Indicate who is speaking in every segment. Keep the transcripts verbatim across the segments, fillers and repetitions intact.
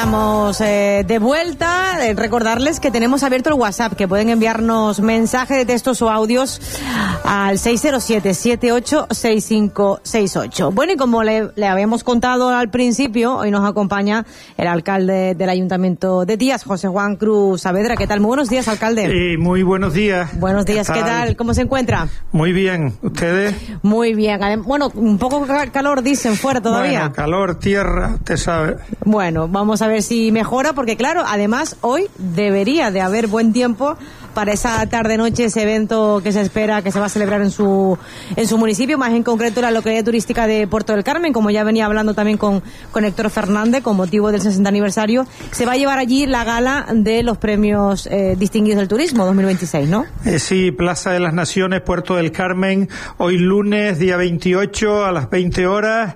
Speaker 1: Estamos eh, de vuelta. Eh, recordarles que tenemos abierto el WhatsApp, que pueden enviarnos mensajes de textos o audios al seis cero siete, siete ocho seis cinco seis ocho. Bueno, y como le, le habíamos contado al principio, hoy nos acompaña el alcalde del Ayuntamiento de Tías, José Juan Cruz Saavedra. ¿Qué tal? Muy buenos días, alcalde.
Speaker 2: Eh, muy buenos días.
Speaker 1: Buenos días, ¿qué tal? ¿Qué tal? ¿Cómo se encuentra?
Speaker 2: Muy bien. ¿Ustedes?
Speaker 1: Muy bien. Bueno, un poco calor, dicen, fuera todavía.
Speaker 2: Bueno, calor, tierra, usted sabe.
Speaker 1: Bueno, vamos a ver si mejora, porque claro, además hoy debería de haber buen tiempo para esa tarde-noche, ese evento que se espera que se va a celebrar en su en su municipio, más en concreto en la localidad turística de Puerto del Carmen, como ya venía hablando también con, con Héctor Fernández, con motivo del sesenta aniversario. Se va a llevar allí la gala de los premios eh, distinguidos del turismo dos mil veintiséis, ¿no?
Speaker 2: Eh, sí, Plaza de las Naciones, Puerto del Carmen, hoy lunes, día veintiocho, a las veinte horas,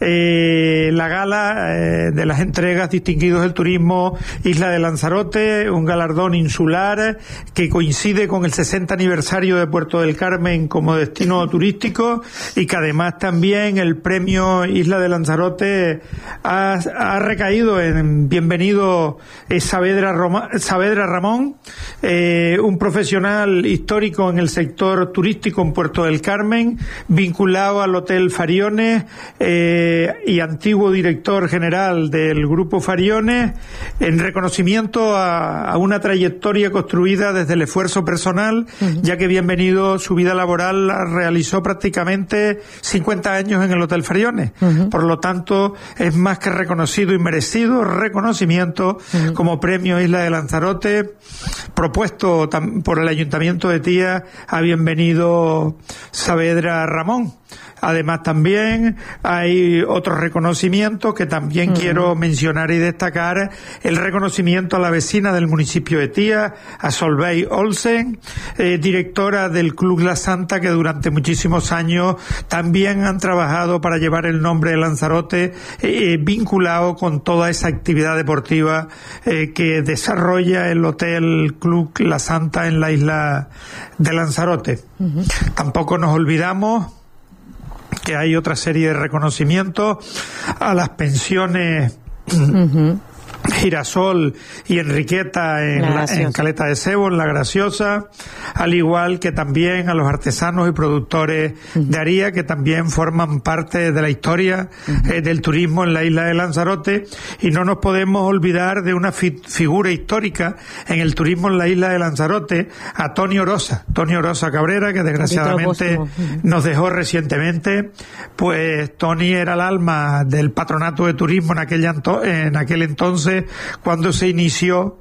Speaker 2: eh, la gala eh, de las entregas distinguidos del turismo Isla de Lanzarote, un galardón insular que coincide con el sesenta aniversario de Puerto del Carmen como destino turístico, y que además también el premio Isla de Lanzarote ha, ha recaído en bienvenido Saavedra, Roma, Saavedra Ramón, eh, un profesional histórico en el sector turístico en Puerto del Carmen, vinculado al Hotel Fariones eh, y antiguo director general del Grupo Fariones, en reconocimiento a, a una trayectoria construida desde el esfuerzo personal, uh-huh. ya que bienvenido su vida laboral la realizó prácticamente cincuenta años en el Hotel Fariones. Uh-huh. Por lo tanto, es más que reconocido y merecido reconocimiento uh-huh. como premio Isla de Lanzarote, propuesto tam- por el Ayuntamiento de Tías a bienvenido Saavedra Ramón. Además, también hay otros reconocimientos que también uh-huh. quiero mencionar y destacar: el reconocimiento a la vecina del municipio de Tías, a Solveig Olsen, eh, directora del Club La Santa, que durante muchísimos años también han trabajado para llevar el nombre de Lanzarote, eh, vinculado con toda esa actividad deportiva eh, que desarrolla el Hotel Club La Santa en la isla de Lanzarote. Uh-huh. Tampoco nos olvidamos que hay otra serie de reconocimientos a las pensiones uh-huh. Girasol y Enriqueta en, la, en Caleta de Cebo, en La Graciosa, al igual que también a los artesanos y productores uh-huh. de Aría, que también forman parte de la historia uh-huh. eh, del turismo en la isla de Lanzarote. Y no nos podemos olvidar de una fi- figura histórica en el turismo en la isla de Lanzarote, a Toni Orosa, Toni Orosa Cabrera, que desgraciadamente uh-huh. nos dejó recientemente. Pues Toni era el alma del patronato de turismo en aquel, anto- en aquel entonces, cuando se inició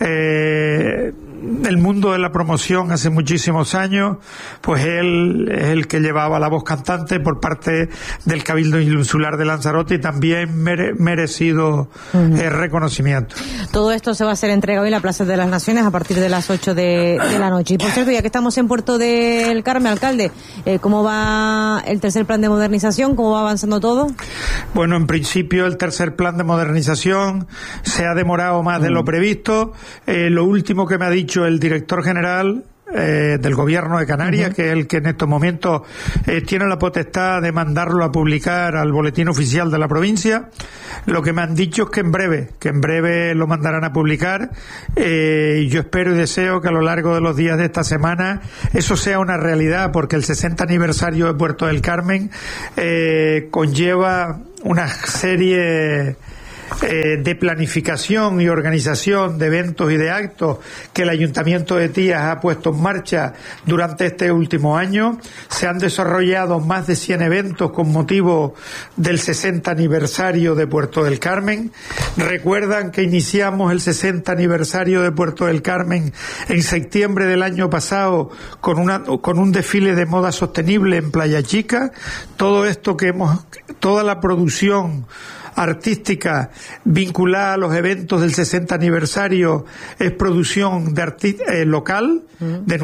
Speaker 2: eh, el mundo de la promoción hace muchísimos años. Pues él es el que llevaba la voz cantante por parte del Cabildo Insular de Lanzarote, y también mere, merecido uh-huh. eh, reconocimiento.
Speaker 1: Todo esto se va a hacer entregado en la Plaza de las Naciones a partir de las ocho de, de la noche. Y por cierto, ya que estamos en Puerto del Carmen, alcalde, eh, ¿cómo va el tercer plan de modernización? ¿Cómo va avanzando todo?
Speaker 2: Bueno, en principio el tercer plan de modernización se ha demorado más uh-huh. de lo previsto. Eh, lo último que me ha dicho el director general eh, del Gobierno de Canarias, uh-huh. que es el que en estos momentos eh, tiene la potestad de mandarlo a publicar al boletín oficial de la provincia, lo que me han dicho es que en breve, que en breve lo mandarán a publicar. Eh, yo espero y deseo que a lo largo de los días de esta semana eso sea una realidad, porque el sesenta aniversario de Puerto del Carmen eh, conlleva una serie Eh, de planificación y organización de eventos y de actos que el Ayuntamiento de Tías ha puesto en marcha durante este último año. Se han desarrollado más de cien eventos con motivo del sesenta aniversario de Puerto del Carmen. Recuerdan que iniciamos el sesenta aniversario de Puerto del Carmen en septiembre del año pasado con una con un desfile de moda sostenible en Playa Chica. Todo esto que hemos, toda la producción artística vinculada a los eventos del sesenta aniversario es producción de arti- eh, local, uh-huh. de